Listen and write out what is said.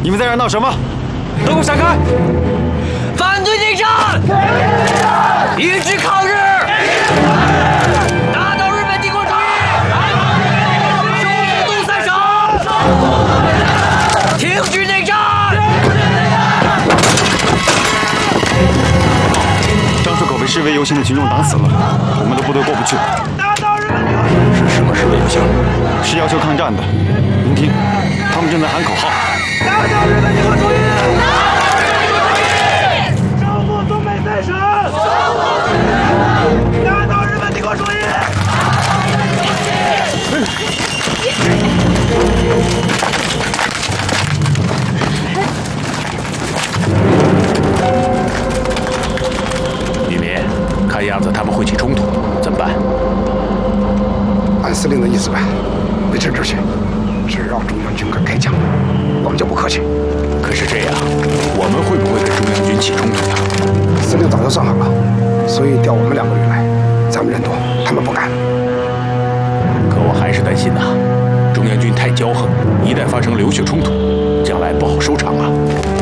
你们在这儿闹什么？都给我闪开！ 反对内战！一致抗日！打倒日本帝国主义！收复东三省！停止内战！ 张出口被示威游行的群众打死了，我们的部队过不去。 打倒日本帝国主义！ 是什么示威游行？是要求抗战的。您听，他们正在喊口号。 打倒日本帝国主义！打倒日本帝国主义！收复东北三省！收复东北三省！打倒日本帝国主义！ 宇民，看样子他们会起冲突，怎么办？ 按司令的意思办，维持秩序，是让中央军官开枪。 我们就不客气。 可是这样，我们会不会跟中央军起冲突呀？ 司令早就算好了，所以调我们2个人来，咱们人多，他们不敢。 可我还是担心呐，中央军太骄横，一旦发生流血冲突，将来不好收场啊。